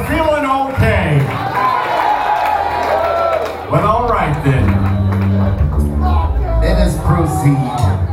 You're feeling okay. Well, all right then. Let us proceed.